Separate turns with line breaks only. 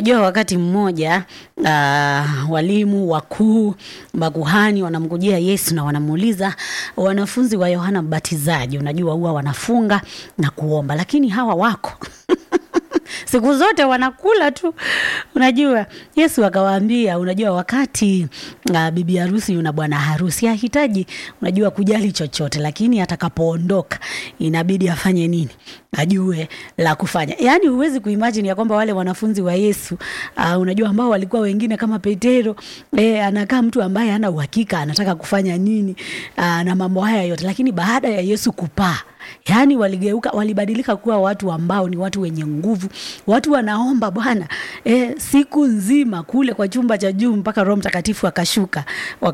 Unajua wakati mmoja walimu wakuu, makuhani wanamkujia Yesu na wanamuuliza wanafunzi wa Yohana Mbatizaji, unajua huwa wanafunga na kuomba, lakini hawa wako siku zote wanakula tu. Unajua Yesu akawaambia, unajua wakati bibi harusi na bwana harusi hahitaji unajua kujali chochote, lakini atakapoondoka inabidi afanye nini? Ajue la kufanya. Yaani huwezi kuimagine ya kwamba wale wanafunzi wa Yesu unajua ambao walikuwa wengine kama Petero anakaa mtu ambaye hana uhakika anataka kufanya nini na mambo haya yote, lakini baada ya Yesu kupaa, yani walibadilika kuwa watu ambao ni watu wenye nguvu, watu wanaomba Bwana siku nzima kule kwa chumba cha juu mpaka Roho Mtakatifu akashuka.